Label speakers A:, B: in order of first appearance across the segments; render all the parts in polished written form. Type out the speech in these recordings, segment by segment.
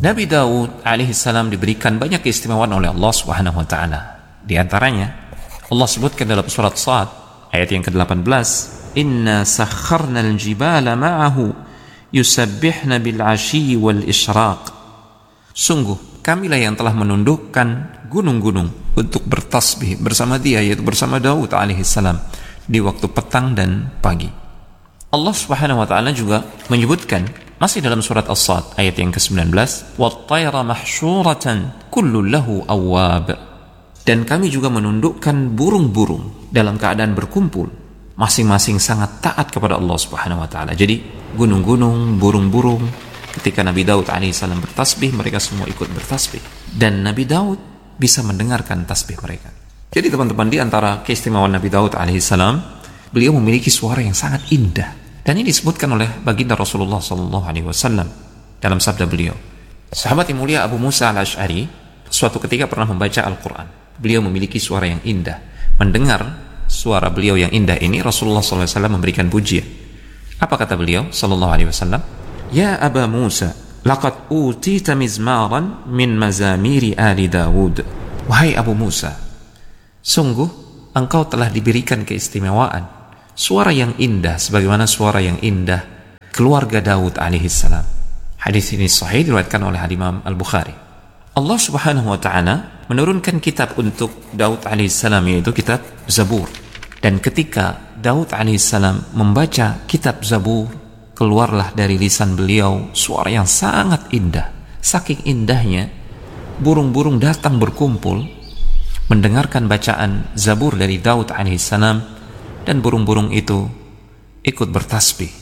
A: Nabi Daud alaihissalam diberikan banyak keistimewaan oleh Allah Subhanahu wa taala. Di antaranya Allah sebutkan dalam surat Shad ayat yang ke-18, "Inna sakharna al-jibala ma'ahu yusabbihna bil-'ashyi wal-isyraq." Sungguh kamilah yang telah menundukkan gunung-gunung untuk bertasbih bersama dia, yaitu bersama Daud alaihissalam di waktu petang dan pagi. Allah Subhanahu wa taala juga menyebutkan masih dalam surat As-Sad ayat yang ke-19, "Wat-tayra mahsyuratan kullun lahu awwab." Dan kami juga menundukkan burung-burung dalam keadaan berkumpul, masing-masing sangat taat kepada Allah Subhanahu wa taala. Jadi gunung-gunung, burung-burung, ketika Nabi Daud alaihissalam bertasbih, mereka semua ikut bertasbih. Dan Nabi Daud bisa mendengarkan tasbih mereka. Jadi teman-teman, di antara keistimewaan Nabi Daud alaihissalam, beliau memiliki suara yang sangat indah. Dan ini disebutkan oleh baginda Rasulullah SAW dalam sabda beliau. Sahabat yang mulia Abu Musa al-Ash'ari suatu ketika pernah membaca Al-Quran. Beliau memiliki suara yang indah. Mendengar suara beliau yang indah ini, Rasulullah SAW memberikan pujian. Apa kata beliau SAW? "Ya Aba Musa, laqad utita mizmaran min mazamiri ali Dawud." Wahai Abu Musa, sungguh engkau telah diberikan keistimewaan, suara yang indah sebagaimana suara yang indah keluarga Daud alaihissalam. Hadis ini sahih, diriwayatkan oleh Imam Al-Bukhari. Allah Subhanahu wa taala menurunkan kitab untuk Daud alaihissalam, yaitu kitab Zabur. Dan ketika Daud alaihissalam membaca kitab Zabur, keluarlah dari lisan beliau suara yang sangat indah. Saking indahnya, burung-burung datang berkumpul mendengarkan bacaan Zabur dari Daud alaihissalam, dan burung-burung itu ikut bertasbih.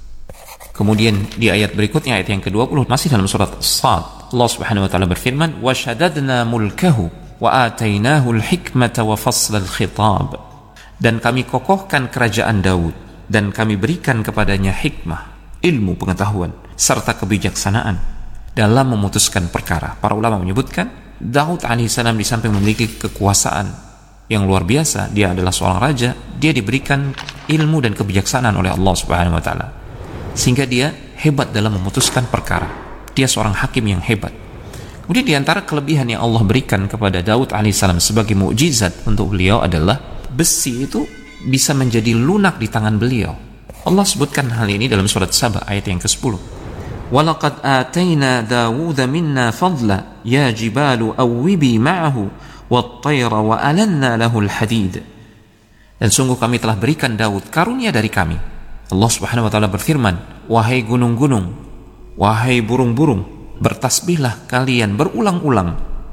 A: Kemudian di ayat berikutnya, ayat yang ke-20, masih dalam surat As-Sad, Allah Subhanahu wa taala berfirman, "Wa shaddadna mulkahu wa atainahu al-hikmata wa fasl al-khitab." Dan kami kokohkan kerajaan Daud dan kami berikan kepadanya hikmah, ilmu pengetahuan serta kebijaksanaan dalam memutuskan perkara. Para ulama menyebutkan Daud alaihissalam di samping memiliki kekuasaan yang luar biasa, dia adalah seorang raja, dia diberikan ilmu dan kebijaksanaan oleh Allah Subhanahu wa taala, sehingga dia hebat dalam memutuskan perkara. Dia seorang hakim yang hebat. Kemudian di antara kelebihan yang Allah berikan kepada Daud alaihissalam sebagai mukjizat untuk beliau adalah besi itu bisa menjadi lunak di tangan beliau. Allah sebutkan hal ini dalam surat Saba ayat yang ke-10. "Walaqad atayna Dawuda minna fadla ya jibalu awwibi ma'ahu wat-tayra wa alanna lahul hadid." Dan sungguh kami telah berikan Daud karunia dari kami. Allah Subhanahu wa taala berfirman, "Wahai gunung-gunung, wahai burung-burung, bertasbihlah kalian berulang-ulang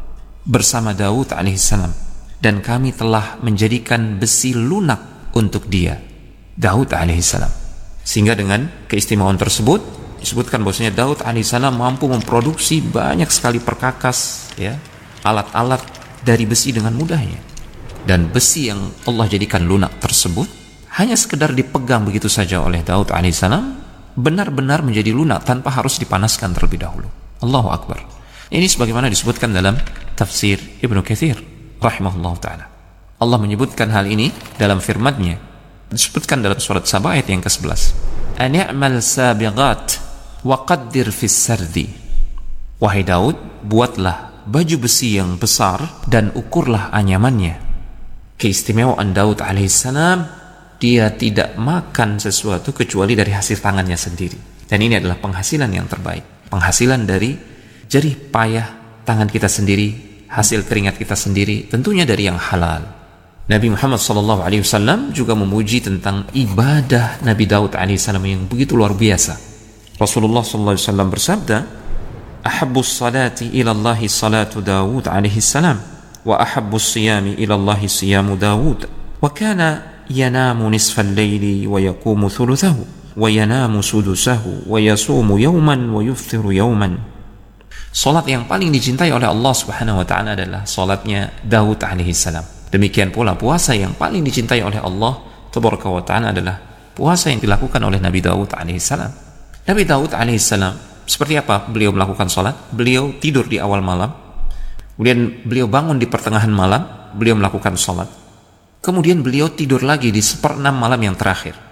A: bersama Daud alaihissalam, dan kami telah menjadikan besi lunak untuk dia," Daud alaihissalam. Sehingga dengan keistimewaan tersebut disebutkan bahwasanya Daud alaihissalam mampu memproduksi banyak sekali perkakas, ya, alat-alat dari besi dengan mudahnya. Dan besi yang Allah jadikan lunak tersebut hanya sekedar dipegang begitu saja oleh Daud alaihissalam, benar-benar menjadi lunak tanpa harus dipanaskan terlebih dahulu. Allahu Akbar. Ini sebagaimana disebutkan dalam tafsir Ibnu Katsir rahimahullah ta'ala. Allah menyebutkan hal ini dalam firman-Nya, disebutkan dalam surat Saba ayat yang ke-11. "Ani'mal sabighat wa qaddir fis sardi." Wahai Daud, buatlah baju besi yang besar dan ukurlah anyamannya. Keistimewaan Daud alaihissalam, dia tidak makan sesuatu kecuali dari hasil tangannya sendiri. Dan ini adalah penghasilan yang terbaik. Penghasilan dari jerih payah tangan kita sendiri, hasil keringat kita sendiri, tentunya dari yang halal. Nabi Muhammad SAW juga memuji tentang ibadah Nabi Daud alaihissalam yang begitu luar biasa. Rasulullah SAW bersabda, "Ahabbus salati ilallahi salatu Daud alaihissalam, wa ahabbus siyami ilallahi siyamu Daud, wa kana yanamu nisfal layli wa yaqumu thuluthahu wa yanamu sudusahu wa yasumu yawman wa yuftiru yawman." Salat yang paling dicintai oleh Allah Subhanahu wa taala adalah salatnya Daud alaihissalam. Demikian pula puasa yang paling dicintai oleh Allah Tabaraka wa taala adalah puasa yang dilakukan oleh Nabi Daud alaihissalam. Nabi Daud alaihissalam, seperti apa beliau melakukan salat? Beliau tidur di awal malam, kemudian beliau bangun di pertengahan malam, beliau melakukan salat. Kemudian beliau tidur lagi di 1/6 malam yang terakhir.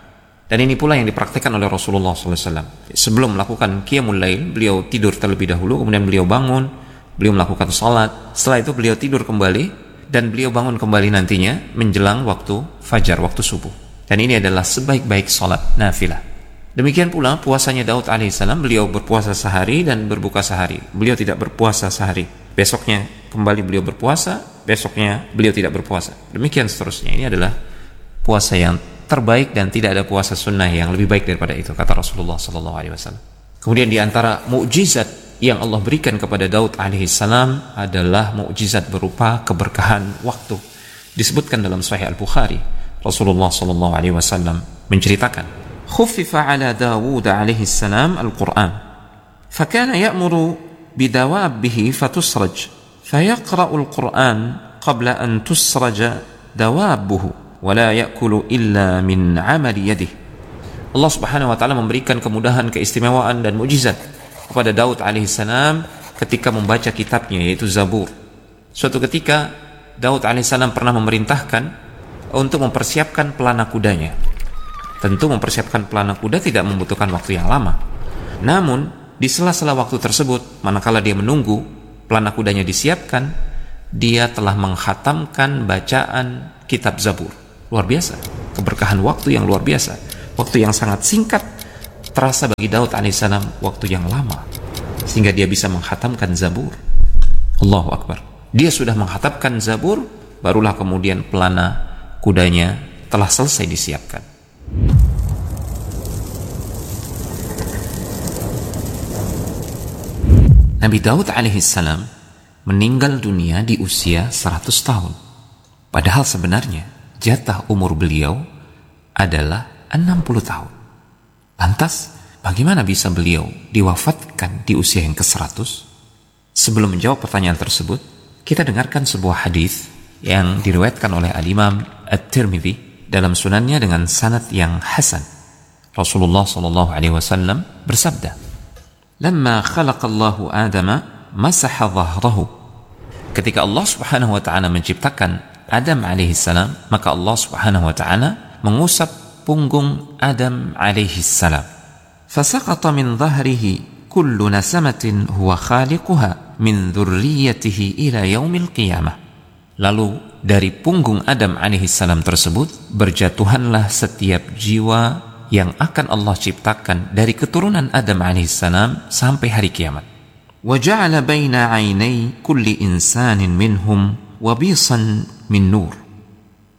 A: Dan ini pula yang dipraktikkan oleh Rasulullah SAW. Sebelum melakukan qiyamul lail, beliau tidur terlebih dahulu, kemudian beliau bangun, beliau melakukan salat. Setelah itu beliau tidur kembali, dan beliau bangun kembali nantinya menjelang waktu fajar, waktu subuh. Dan ini adalah sebaik-baik salat nafilah. Demikian pula puasanya Daud alaihissalam, beliau berpuasa sehari dan berbuka sehari. Beliau tidak berpuasa sehari. Besoknya kembali beliau berpuasa, besoknya beliau tidak berpuasa. Demikian seterusnya. Ini adalah puasa yang terbaik dan tidak ada puasa sunnah yang lebih baik daripada itu, kata Rasulullah SAW. Kemudian di antara mukjizat yang Allah berikan kepada Daud alaihissalam adalah mukjizat berupa keberkahan waktu. Disebutkan dalam Sahih Al-Bukhari, Rasulullah SAW menceritakan, khuffifa ala Dawud alaihissalam al-Quran, fakana ya'muru bidawabbihi fatusraj, fayaqra'u al-Quran qabla an tusraja dawabbuhu, wala ya'kulu illa min 'amali yadihi. Allah Subhanahu wa taala memberikan kemudahan, keistimewaan dan mukjizat kepada Daud alaihissalam ketika membaca kitabnya, yaitu Zabur. Suatu ketika Daud alaihissalam pernah memerintahkan untuk mempersiapkan pelana kudanya. Tentu mempersiapkan pelana kuda tidak membutuhkan waktu yang lama. Namun di sela-sela waktu tersebut, manakala dia menunggu pelana kudanya disiapkan, dia telah menghatamkan bacaan kitab Zabur. Luar biasa, keberkahan waktu yang luar biasa. Waktu yang sangat singkat terasa bagi Daud alaihissalam waktu yang lama, sehingga dia bisa menghatamkan Zabur. Allahu Akbar. Dia sudah menghatamkan Zabur, barulah kemudian pelana kudanya telah selesai disiapkan. Nabi Daud alaihissalam meninggal dunia di usia 100 tahun. Padahal sebenarnya jatah umur beliau adalah 60 tahun. Lantas, bagaimana bisa beliau diwafatkan di usia yang ke-100? Sebelum menjawab pertanyaan tersebut, kita dengarkan sebuah hadis yang diriwayatkan oleh Al-Imam At-Tirmidzi dalam sunannya dengan sanad yang hasan. Rasulullah SAW bersabda, "Lamma khalaqallahu Adama masaha dhahrahu." Ketika Allah Subhanahu wa taala menciptakan Adam alaihissalam, maka Allah Subhanahu wa taala mengusap punggung Adam alaihissalam. Fasaqata min dhahrihi kullu nasamatin huwa khaliquha min dzurriyyatihi ila yaumil qiyamah. Lalu dari punggung Adam alaihissalam tersebut berjatuhanlah setiap jiwa yang akan Allah ciptakan dari keturunan Adam alaihissalam sampai hari kiamat. Wa ja'ala baina 'ainai kulli insanin minhum wabisan min nur.